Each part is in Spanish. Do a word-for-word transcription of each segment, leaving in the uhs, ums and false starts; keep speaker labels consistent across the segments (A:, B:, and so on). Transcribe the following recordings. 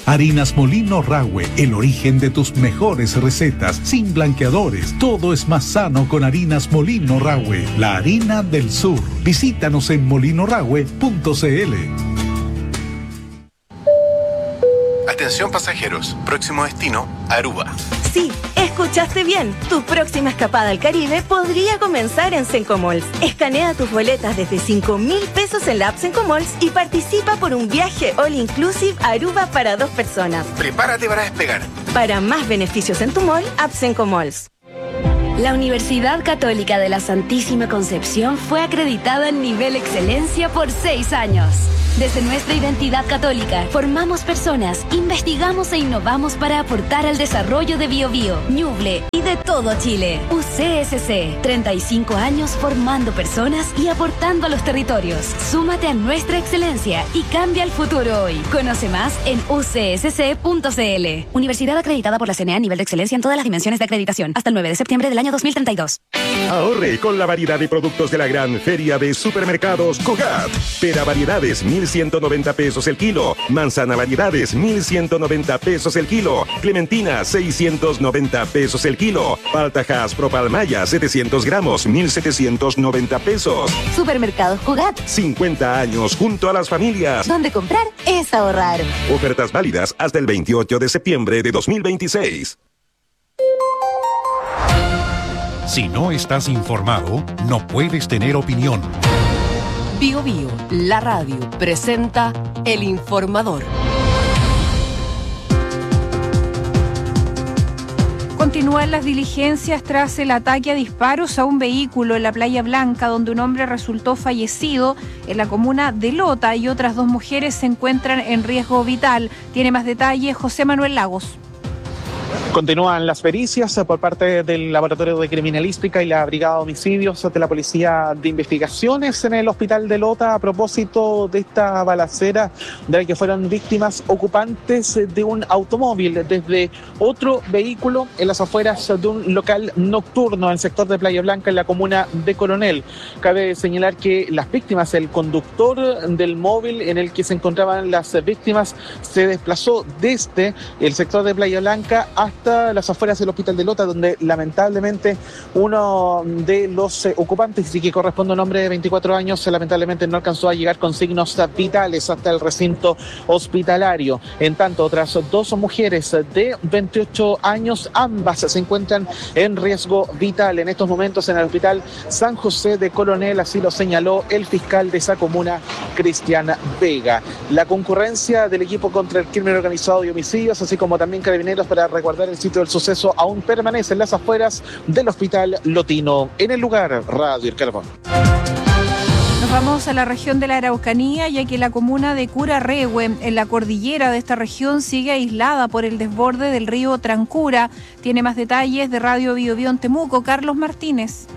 A: Harinas Molino Rahue, el origen de tus mejores recetas, sin blanqueadores. Todo es más sano con Harinas Molino Rahue, la harina del sur. Visítanos en molino rahue punto c l.
B: Atención pasajeros, próximo destino, Aruba.
C: Sí, escuchaste bien. Tu próxima escapada al Caribe podría comenzar en Sencomalls. Escanea tus boletas desde cinco mil pesos en la app Sencomalls y participa por un viaje all inclusive a Aruba para dos personas.
B: Prepárate para despegar.
C: Para más beneficios en tu mall, app Sencomalls.
D: La Universidad Católica de la Santísima Concepción fue acreditada en nivel excelencia por seis años. Desde nuestra identidad católica, formamos personas, investigamos e innovamos para aportar al desarrollo de Biobío, Ñuble y de todo Chile. U C S C, treinta y cinco años formando personas y aportando a los territorios. Súmate a nuestra excelencia y cambia el futuro hoy. Conoce más en u c s c punto c l. Universidad acreditada por la C N E A a nivel de excelencia en todas las dimensiones de acreditación. Hasta el nueve de septiembre del año dos mil treinta y dos.
E: Ahorre con la variedad de productos de la gran feria de supermercados Cogat. Pera variedades, mil ciento noventa pesos el kilo. Manzana variedades, mil ciento noventa pesos el kilo. Clementina, seiscientos noventa pesos el kilo. Paltajas Propalmaya, setecientos gramos, mil setecientos noventa pesos.
F: Supermercados Cogat.
E: cincuenta años junto a las familias.
F: Donde comprar es ahorrar.
E: Ofertas válidas hasta el veintiocho de septiembre de dos mil veintiséis.
G: Si no estás informado, no puedes tener opinión.
H: Bio Bio, la radio, presenta El Informador.
I: Continúan las diligencias tras el ataque a disparos a un vehículo en la Playa Blanca, donde un hombre resultó fallecido en la comuna de Lota y otras dos mujeres se encuentran en riesgo vital. Tiene más detalles José Manuel Lagos.
J: Continúan las pericias por parte del Laboratorio de Criminalística y la Brigada de Homicidios de la Policía de Investigaciones en el Hospital de Lota a propósito de esta balacera de la que fueron víctimas ocupantes de un automóvil desde otro vehículo en las afueras de un local nocturno en el sector de Playa Blanca en la comuna de Coronel. Cabe señalar que las víctimas, el conductor del móvil en el que se encontraban las víctimas, se desplazó desde el sector de Playa Blanca hasta las afueras del Hospital de Lota, donde lamentablemente uno de los eh, ocupantes, y que corresponde a un hombre de veinticuatro años, lamentablemente no alcanzó a llegar con signos vitales hasta el recinto hospitalario. En tanto, otras dos mujeres de veintiocho años, ambas se encuentran en riesgo vital en estos momentos en el Hospital San José de Coronel, así lo señaló el fiscal de esa comuna, Cristian Vega. La concurrencia del equipo contra el crimen organizado y homicidios, así como también carabineros para resguardar el sitio del suceso, aún permanece en las afueras del Hospital Lotino. En el lugar, Radio El Carbón.
I: Nos vamos a la región de la Araucanía, ya que la comuna de Curarrehue, en la cordillera de esta región, sigue aislada por el desborde del río Trancura. Tiene más detalles de Radio Bio Bio en Temuco, Carlos Martínez.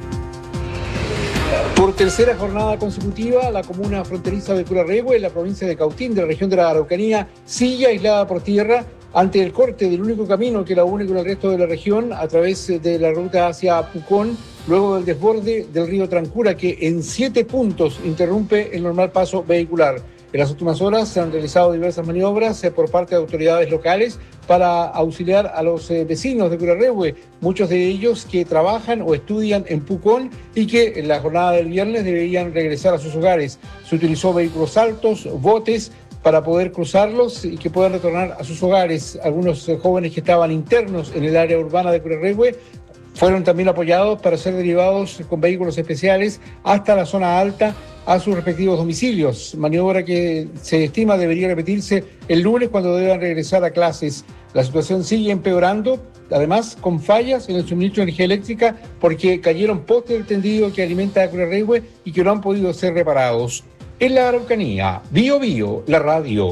K: Por tercera jornada consecutiva, la comuna fronteriza de Curarrehue, en la provincia de Cautín, de la región de la Araucanía, sigue aislada por tierra ante el corte del único camino que la une con el resto de la región a través de la ruta hacia Pucón, luego del desborde del río Trancura, que en siete puntos interrumpe el normal paso vehicular. En las últimas horas se han realizado diversas maniobras eh, por parte de autoridades locales para auxiliar a los eh, vecinos de Curarrehue, muchos de ellos que trabajan o estudian en Pucón y que en la jornada del viernes deberían regresar a sus hogares. Se utilizó vehículos altos, botes, para poder cruzarlos y que puedan retornar a sus hogares. Algunos eh, jóvenes que estaban internos en el área urbana de Curarrehue fueron también apoyados para ser derivados con vehículos especiales hasta la zona alta a sus respectivos domicilios, maniobra que se estima debería repetirse el lunes cuando deban regresar a clases. La situación sigue empeorando, además con fallas en el suministro de energía eléctrica porque cayeron postes del tendido que alimenta a Curarrehue y que no han podido ser reparados. En la Araucanía, Bio Bio, la radio.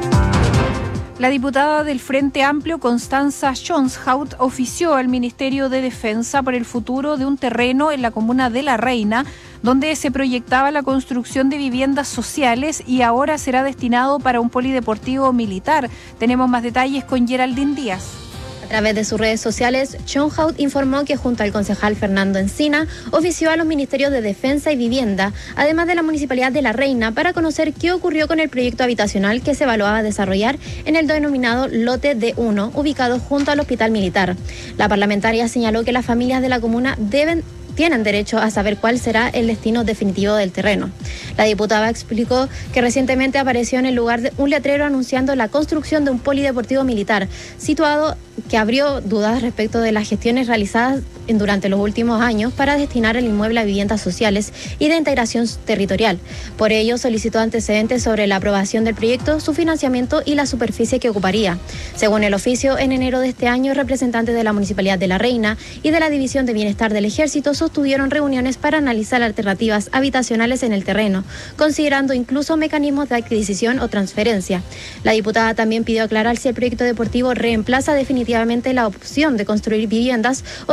I: La diputada del Frente Amplio, Constanza Schonshout, ofició al Ministerio de Defensa por el futuro de un terreno en la comuna de La Reina, donde se proyectaba la construcción de viviendas sociales y ahora será destinado para un polideportivo militar. Tenemos más detalles con Geraldine Díaz.
L: A A través de sus redes sociales, Schonhaut informó que junto al concejal Fernando Encina ofició a los ministerios de Defensa y Vivienda, además de la Municipalidad de La Reina, para conocer qué ocurrió con el proyecto habitacional que se evaluaba desarrollar en el denominado lote D uno, ubicado junto al Hospital Militar. La parlamentaria señaló que las familias de la comuna deben tienen derecho a saber cuál será el destino definitivo del terreno. La diputada explicó que recientemente apareció en el lugar de un letrero anunciando la construcción de un polideportivo militar, situado que abrió dudas respecto de las gestiones realizadas en, durante los últimos años para destinar el inmueble a viviendas sociales y de integración territorial. Por ello, solicitó antecedentes sobre la aprobación del proyecto, su financiamiento y la superficie que ocuparía. Según el oficio, en enero de este año, representantes de la Municipalidad de La Reina y de la División de Bienestar del Ejército sostuvieron reuniones para analizar alternativas habitacionales en el terreno, considerando incluso mecanismos de adquisición o transferencia. La diputada también pidió aclarar si el proyecto deportivo reemplaza definitivamente la opción de construir viviendas o